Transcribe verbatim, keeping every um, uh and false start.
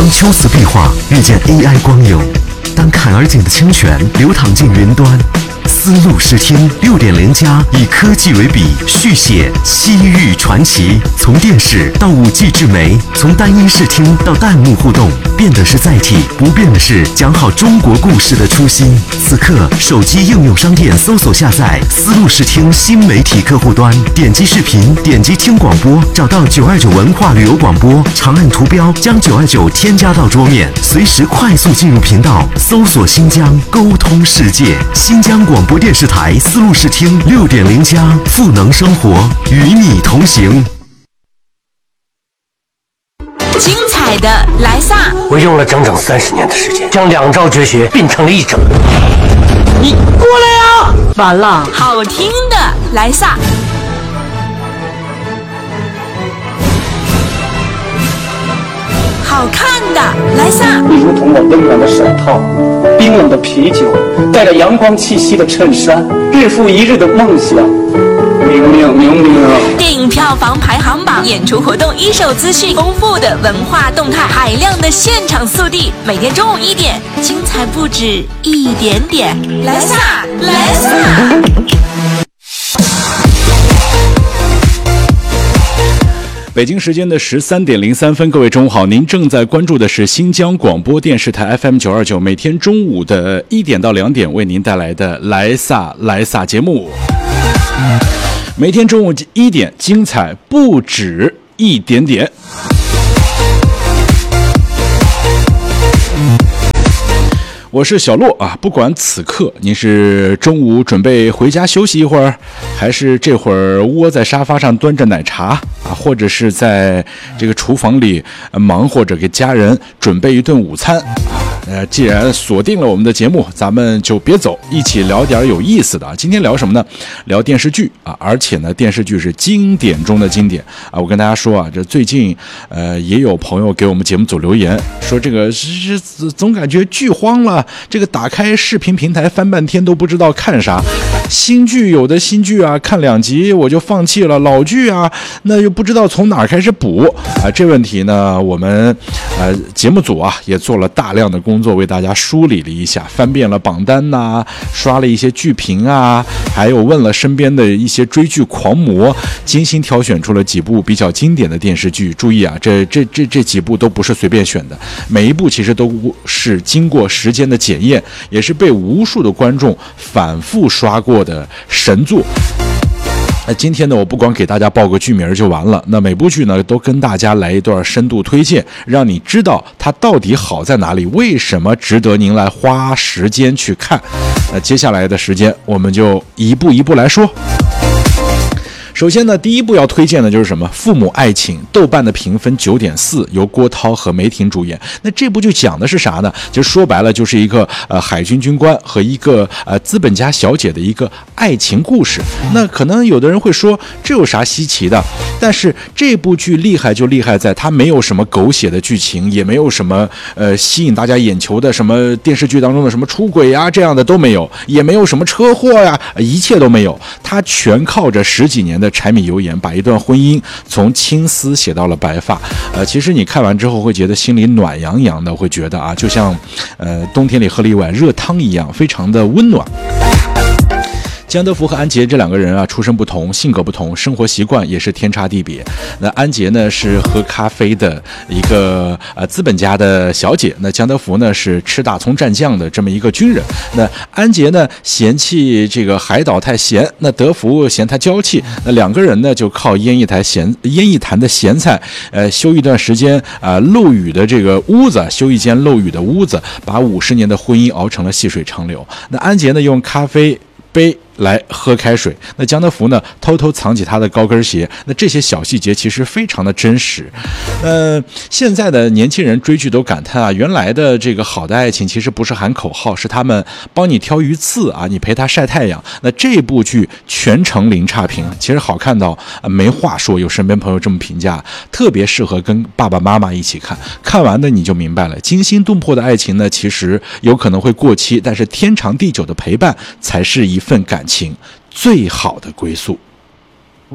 当秋瓷壁画遇见 A I 光影，当坎儿井的清泉流淌进云端，丝路视听 六点零 加以科技为笔，续写西域传奇。从电视到 五 G 智媒，从单音视听到弹幕互动，变的是载体，不变的是讲好中国故事的初心。此刻，手机应用商店搜索下载丝路视听新媒体客户端，点击视频，点击听广播，找到九二九文化旅游广播，长按图标将九二九添加到桌面，随时快速进入频道，搜索新疆，沟通世界。新疆广播电视台丝路视听 六点零 加，赋能生活，与你同行。 精彩的莱萨， 我用了整整三十年的时间，将两招绝学并成了一整。你过来呀！ 完了，好听的莱萨，好看的莱萨。 你如同我温暖的手套，冰冷的啤酒，带着阳光气息的衬衫，日复一日的梦想。明明明明啊！ 电影票房排行榜、演出活动一手资讯、丰富的文化动态、海量的现场速递，每天中午一点，精彩不止一点点。莱萨，莱萨。 北京时间的十三点零三分，各位中午好，您正在关注的是新疆广播电视台 F M 九二九，每天中午的一点到两点为您带来的莱萨莱萨节目。每天中午一点，精彩不止一点点。我是小洛啊，不管此刻您是中午准备回家休息一会儿，还是这会儿窝在沙发上端着奶茶啊，或者是在这个厨房里忙活着给家人准备一顿午餐啊，呃，既然锁定了我们的节目，咱们就别走，一起聊点有意思的啊。今天聊什么呢？聊电视剧啊，而且呢，电视剧是经典中的经典啊。我跟大家说啊，这最近呃也有朋友给我们节目组留言说，这个是总感觉剧荒了。这个打开视频平台翻半天都不知道看啥，新剧有的新剧啊，看两集我就放弃了，老剧啊，那又不知道从哪儿开始补啊。这问题呢，我们呃节目组啊也做了大量的工作，为大家梳理了一下，翻遍了榜单呐、啊，刷了一些剧评啊，还有问了身边的一些追剧狂魔，精心挑选出了几部比较经典的电视剧。注意啊，这这这这几部都不是随便选的，每一部其实都是经过时间的检验，也是被无数的观众反复刷过的神作。那今天呢，我不光给大家报个剧名就完了，那每部剧呢都跟大家来一段深度推荐，让你知道它到底好在哪里，为什么值得您来花时间去看。那接下来的时间我们就一步一步来说。首先呢，第一部要推荐的就是什么？父母爱情，豆瓣的评分 九点四， 由郭涛和梅婷主演。那这部就讲的是啥呢？就说白了就是一个呃海军军官和一个呃资本家小姐的一个爱情故事。那可能有的人会说，这有啥稀奇的？但是这部剧厉害就厉害在它没有什么狗血的剧情，也没有什么呃吸引大家眼球的什么电视剧当中的什么出轨啊这样的都没有，也没有什么车祸呀、啊，一切都没有。它全靠着十几年的柴米油盐，把一段婚姻从青丝写到了白发。呃，其实你看完之后会觉得心里暖洋洋的，会觉得啊，就像呃冬天里喝了一碗热汤一样，非常的温暖。江德福和安杰这两个人啊，出身不同，性格不同，生活习惯也是天差地别。那安杰呢是喝咖啡的一个呃资本家的小姐，那江德福呢是吃大葱蘸酱的这么一个军人。那安杰呢嫌弃这个海岛太咸，那德福嫌他娇气，那两个人呢就靠腌一台咸腌一坛的咸菜，呃修一段时间啊、呃、漏雨的这个屋子，修一间漏雨的屋子，把五十年的婚姻熬成了细水长流。那安杰呢用咖啡杯来喝开水，那江德福呢偷偷藏起他的高跟鞋，那这些小细节其实非常的真实。呃，现在的年轻人追剧都感叹啊，原来的这个好的爱情其实不是喊口号，是他们帮你挑鱼刺啊，你陪他晒太阳。那这部剧全程零差评，其实好看到、呃、没话说，有身边朋友这么评价，特别适合跟爸爸妈妈一起看。看完的你就明白了，惊心动魄的爱情呢，其实有可能会过期，但是天长地久的陪伴才是一份感情最好的归宿。